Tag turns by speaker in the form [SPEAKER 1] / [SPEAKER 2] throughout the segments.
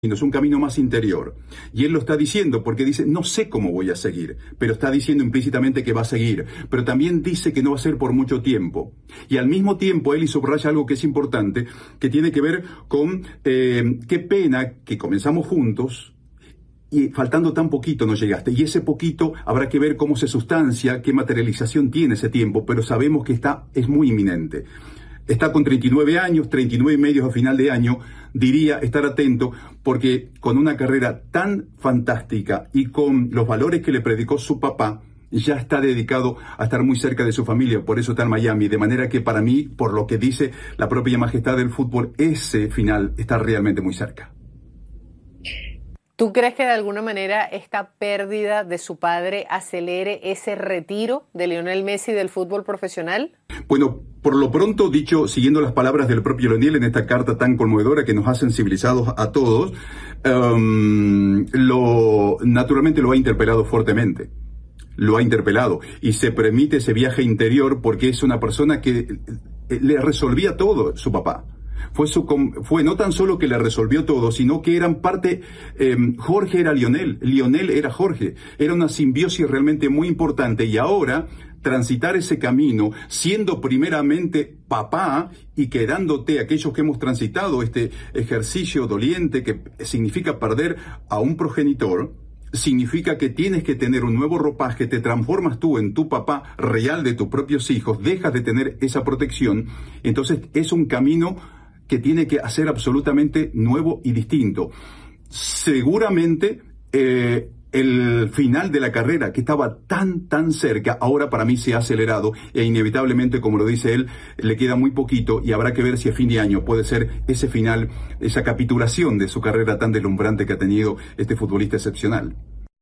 [SPEAKER 1] es un camino más interior. Y él lo está diciendo porque dice, no sé cómo voy a seguir, pero está diciendo implícitamente que va a seguir. Pero también dice que no va a ser por mucho tiempo. Y al mismo tiempo, él subraya algo que es importante, que tiene que ver con qué pena que comenzamos juntos y faltando tan poquito no llegaste. Y ese poquito habrá que ver cómo se sustancia, qué materialización tiene ese tiempo, pero sabemos que es muy inminente. Está con 39 años, 39 y medio a final de año, diría estar atento, porque con una carrera tan fantástica y con los valores que le predicó su papá, ya está dedicado a estar muy cerca de su familia, por eso está en Miami, de manera que para mí, por lo que dice la propia majestad del fútbol, ese final está realmente muy cerca.
[SPEAKER 2] ¿Tú crees que de alguna manera esta pérdida de su padre acelere ese retiro de Lionel Messi del fútbol profesional?
[SPEAKER 1] Bueno, por lo pronto, dicho, siguiendo las palabras del propio Lionel en esta carta tan conmovedora que nos ha sensibilizado a todos, naturalmente lo ha interpelado fuertemente. Lo ha interpelado y se permite ese viaje interior porque es una persona que le resolvía todo, su papá. Fue no tan solo que le resolvió todo, sino que eran parte, Jorge era Lionel, Lionel era Jorge, era una simbiosis realmente muy importante y ahora transitar ese camino, siendo primeramente papá y quedándote aquellos que hemos transitado este ejercicio doliente que significa perder a un progenitor, significa que tienes que tener un nuevo ropaje, te transformas tú en tu papá real de tus propios hijos, dejas de tener esa protección, entonces es un camino que tiene que hacer absolutamente nuevo y distinto. Seguramente el final de la carrera, que estaba tan cerca, ahora para mí se ha acelerado e inevitablemente, como lo dice él, le queda muy poquito y habrá que ver si a fin de año puede ser ese final, esa capitulación de su carrera tan deslumbrante que ha tenido este futbolista excepcional.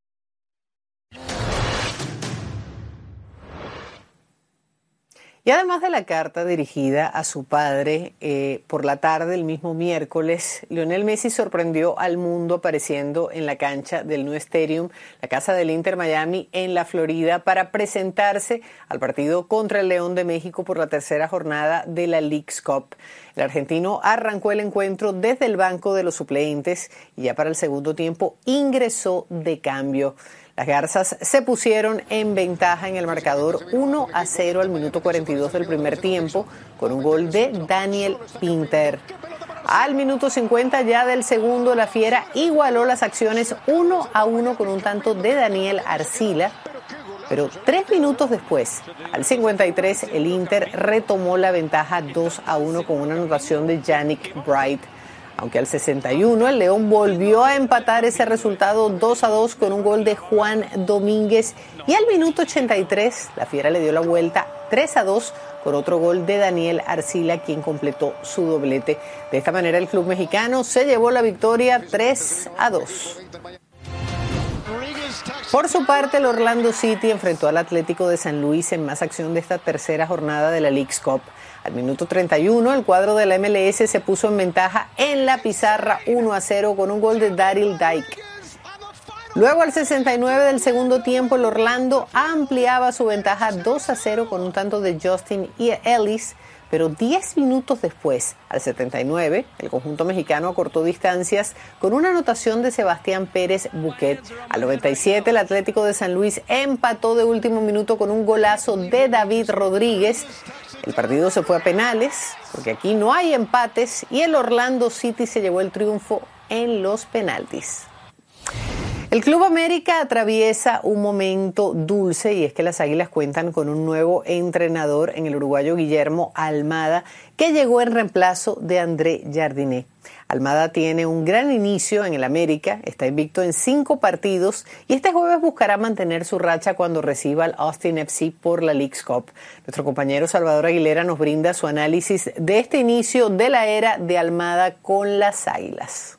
[SPEAKER 2] Y además de la carta dirigida a su padre, por la tarde del mismo miércoles, Lionel Messi sorprendió al mundo apareciendo en la cancha del New Stadium, la casa del Inter Miami en la Florida, para presentarse al partido contra el León de México por la tercera jornada de la Leagues Cup. El argentino arrancó el encuentro desde el banco de los suplentes y ya para el segundo tiempo ingresó de cambio. Las Garzas se pusieron en ventaja en el marcador 1-0 al minuto 42 del primer tiempo con un gol de Daniel Pinter. Al minuto 50 ya del segundo, la Fiera igualó las acciones 1-1 con un tanto de Daniel Arcila. Pero 3 minutos después, al 53, el Inter retomó la ventaja 2-1 con una anotación de Yannick Bright. Aunque al 61 el León volvió a empatar ese resultado 2-2 con un gol de Juan Domínguez y al minuto 83 la Fiera le dio la vuelta 3-2 con otro gol de Daniel Arcila, quien completó su doblete. De esta manera el club mexicano se llevó la victoria 3-2. Por su parte, el Orlando City enfrentó al Atlético de San Luis en más acción de esta tercera jornada de la Leagues Cup. Al minuto 31, el cuadro de la MLS se puso en ventaja en la pizarra 1-0 con un gol de Daryl Dike. Luego, al 69 del segundo tiempo, el Orlando ampliaba su ventaja 2-0 con un tanto de Justin Ellis. Pero 10 minutos después, al 79, el conjunto mexicano acortó distancias con una anotación de Sebastián Pérez Buquet. Al 97, el Atlético de San Luis empató de último minuto con un golazo de David Rodríguez. El partido se fue a penales, porque aquí no hay empates, y el Orlando City se llevó el triunfo en los penaltis. El Club América atraviesa un momento dulce y es que las Águilas cuentan con un nuevo entrenador en el uruguayo Guillermo Almada, que llegó en reemplazo de André Jardiné. Almada tiene un gran inicio en el América, está invicto en 5 partidos y este jueves buscará mantener su racha cuando reciba al Austin FC por la Leagues Cup. Nuestro compañero Salvador Aguilera nos brinda su análisis de este inicio de la era de Almada con las Águilas.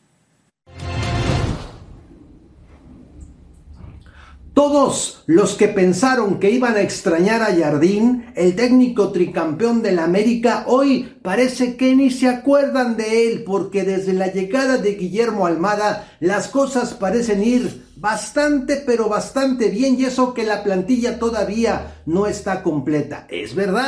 [SPEAKER 3] Todos los que pensaron que iban a extrañar a Jardín, el técnico tricampeón del América, hoy parece que ni se acuerdan de él, porque desde la llegada de Guillermo Almada las cosas parecen ir bastante, pero bastante bien, y eso que la plantilla todavía no está completa. Es verdad,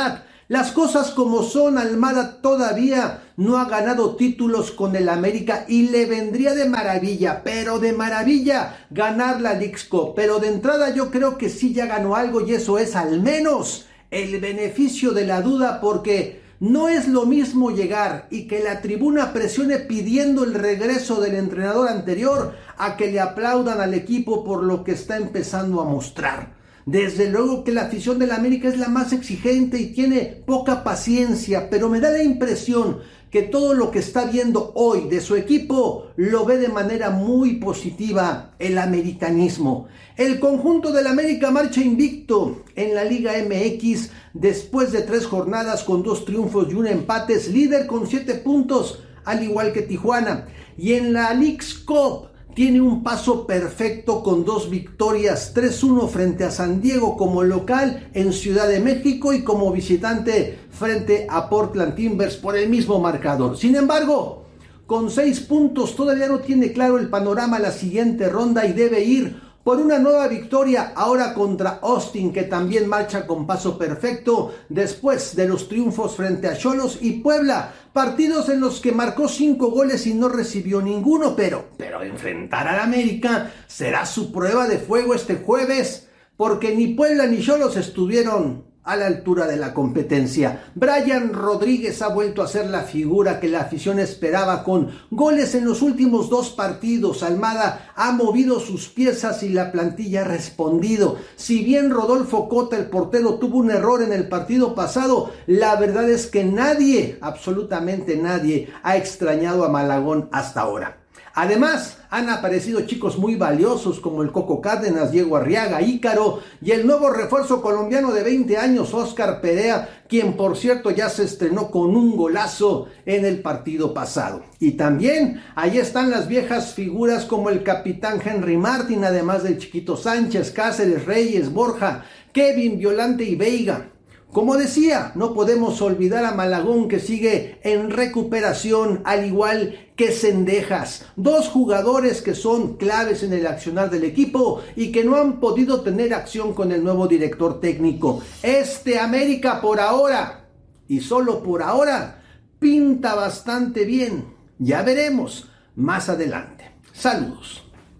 [SPEAKER 3] Las cosas como son, Almada todavía no ha ganado títulos con el América y le vendría de maravilla, pero de maravilla, ganar la Leagues Cup. Pero de entrada yo creo que sí ya ganó algo y eso es al menos el beneficio de la duda, porque no es lo mismo llegar y que la tribuna presione pidiendo el regreso del entrenador anterior a que le aplaudan al equipo por lo que está empezando a mostrar. Desde luego que la afición del América es la más exigente y tiene poca paciencia, pero me da la impresión que todo lo que está viendo hoy de su equipo lo ve de manera muy positiva el americanismo. El conjunto del América marcha invicto en la Liga MX después de 3 jornadas con 2 triunfos y 1 empate, es líder con 7 puntos, al igual que Tijuana. Y en la Leagues Cup tiene un paso perfecto con 2 victorias, 3-1 frente a San Diego como local en Ciudad de México y como visitante frente a Portland Timbers por el mismo marcador. Sin embargo, con 6 puntos todavía no tiene claro el panorama a la siguiente ronda y debe ir por una nueva victoria ahora contra Austin, que también marcha con paso perfecto después de los triunfos frente a Xolos y Puebla, partidos en los que marcó 5 goles y no recibió ninguno, pero enfrentar al América será su prueba de fuego este jueves, porque ni Puebla ni Xolos estuvieron a la altura de la competencia. Brian Rodríguez ha vuelto a ser la figura que la afición esperaba, con goles en los últimos 2 partidos. Almada ha movido sus piezas y la plantilla ha respondido. Si bien Rodolfo Cota, el portero, tuvo un error en el partido pasado, la verdad es que nadie, absolutamente nadie, ha extrañado a Malagón hasta ahora. Además, han aparecido chicos muy valiosos como el Coco Cárdenas, Diego Arriaga, Ícaro y el nuevo refuerzo colombiano de 20 años, Oscar Perea, quien por cierto ya se estrenó con un golazo en el partido pasado. Y también ahí están las viejas figuras como el capitán Henry Martin, además del Chiquito Sánchez, Cáceres, Reyes, Borja, Kevin, Violante y Veiga. Como decía, no podemos olvidar a Malagón, que sigue en recuperación, al igual que Cendejas, 2 jugadores que son claves en el accionar del equipo y que no han podido tener acción con el nuevo director técnico. Este América por ahora, y solo por ahora, pinta bastante bien. Ya veremos más adelante. Saludos.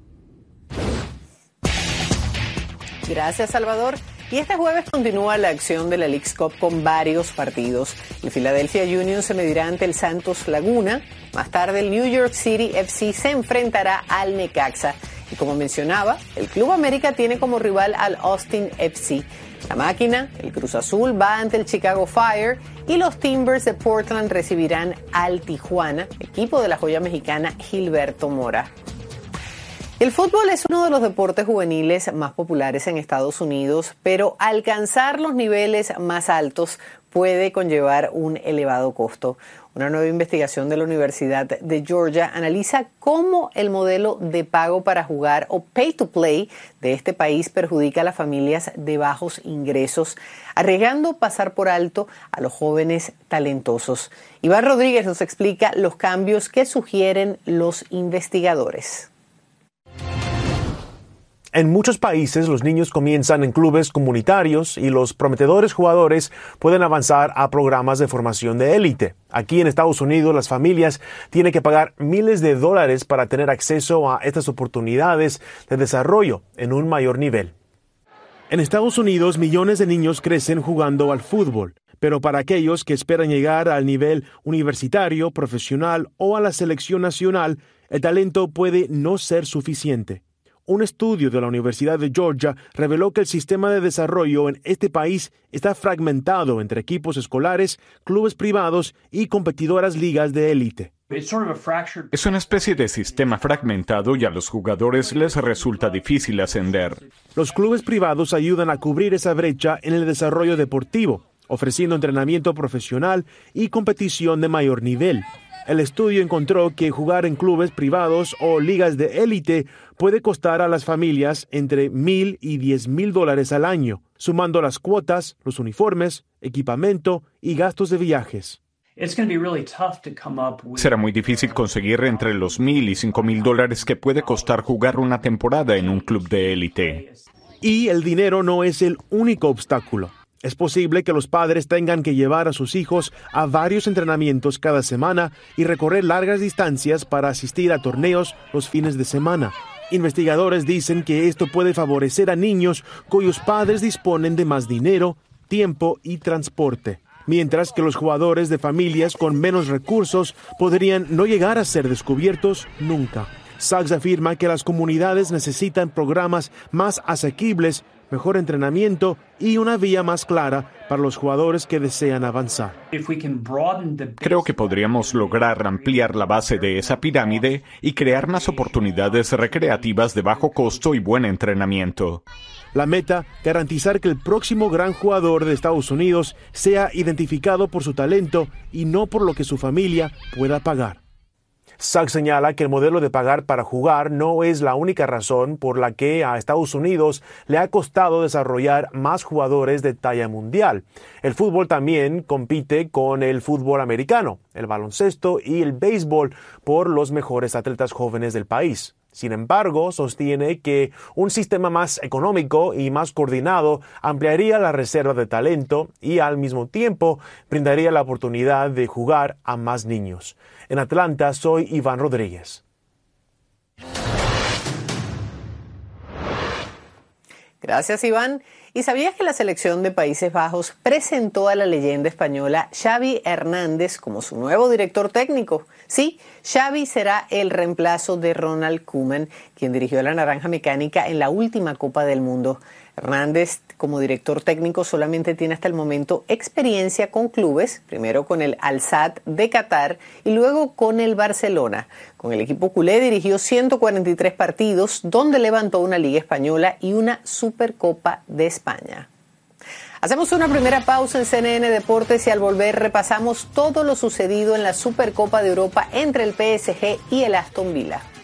[SPEAKER 2] Gracias, Salvador. Y este jueves continúa la acción de la Leagues Cup con varios partidos. El Philadelphia Union se medirá ante el Santos Laguna. Más tarde el New York City FC se enfrentará al Necaxa. Y como mencionaba, el Club América tiene como rival al Austin FC. La Máquina, el Cruz Azul, va ante el Chicago Fire y los Timbers de Portland recibirán al Tijuana, equipo de la joya mexicana Gilberto Mora. El fútbol es uno de los deportes juveniles más populares en Estados Unidos, pero alcanzar los niveles más altos puede conllevar un elevado costo. Una nueva investigación de la Universidad de Georgia analiza cómo el modelo de pago para jugar o pay to play de este país perjudica a las familias de bajos ingresos, arriesgando pasar por alto a los jóvenes talentosos. Iván Rodríguez nos explica los cambios que sugieren los investigadores.
[SPEAKER 4] En muchos países, los niños comienzan en clubes comunitarios y los prometedores jugadores pueden avanzar a programas de formación de élite. Aquí en Estados Unidos, las familias tienen que pagar miles de dólares para tener acceso a estas oportunidades de desarrollo en un mayor nivel. En Estados Unidos, millones de niños crecen jugando al fútbol, pero para aquellos que esperan llegar al nivel universitario, profesional o a la selección nacional, el talento puede no ser suficiente. Un estudio de la Universidad de Georgia reveló que el sistema de desarrollo en este país está fragmentado entre equipos escolares, clubes privados y competidoras ligas de élite.
[SPEAKER 5] Es una especie de sistema fragmentado y a los jugadores les resulta difícil ascender.
[SPEAKER 4] Los clubes privados ayudan a cubrir esa brecha en el desarrollo deportivo, ofreciendo entrenamiento profesional y competición de mayor nivel. El estudio encontró que jugar en clubes privados o ligas de élite puede costar a las familias entre $1,000 y $10,000 al año, sumando las cuotas, los uniformes, equipamiento y gastos de viajes.
[SPEAKER 5] Será muy difícil conseguir entre los $1,000 y $5,000 que puede costar jugar una temporada en un club de élite.
[SPEAKER 4] Y el dinero no es el único obstáculo. Es posible que los padres tengan que llevar a sus hijos a varios entrenamientos cada semana y recorrer largas distancias para asistir a torneos los fines de semana. Investigadores dicen que esto puede favorecer a niños cuyos padres disponen de más dinero, tiempo y transporte, mientras que los jugadores de familias con menos recursos podrían no llegar a ser descubiertos nunca. Sachs afirma que las comunidades necesitan programas más asequibles, mejor entrenamiento y una vía más clara para los jugadores que desean avanzar.
[SPEAKER 5] Creo que podríamos lograr ampliar la base de esa pirámide y crear más oportunidades recreativas de bajo costo y buen entrenamiento.
[SPEAKER 4] La meta, garantizar que el próximo gran jugador de Estados Unidos sea identificado por su talento y no por lo que su familia pueda pagar. Sachs señala que el modelo de pagar para jugar no es la única razón por la que a Estados Unidos le ha costado desarrollar más jugadores de talla mundial. El fútbol también compite con el fútbol americano, el baloncesto y el béisbol por los mejores atletas jóvenes del país. Sin embargo, sostiene que un sistema más económico y más coordinado ampliaría la reserva de talento y al mismo tiempo brindaría la oportunidad de jugar a más niños. En Atlanta, soy Iván Rodríguez.
[SPEAKER 2] Gracias, Iván. ¿Y sabías que la selección de Países Bajos presentó a la leyenda española Xavi Hernández como su nuevo director técnico? Sí, Xavi será el reemplazo de Ronald Koeman, quien dirigió a la Naranja Mecánica en la última Copa del Mundo. Hernández, como director técnico, solamente tiene hasta el momento experiencia con clubes, primero con el Al-Sadd de Qatar y luego con el Barcelona. Con el equipo culé dirigió 143 partidos, donde levantó una Liga Española y una Supercopa de España. Hacemos una primera pausa en CNN Deportes y al volver repasamos todo lo sucedido en la Supercopa de Europa entre el PSG y el Aston Villa.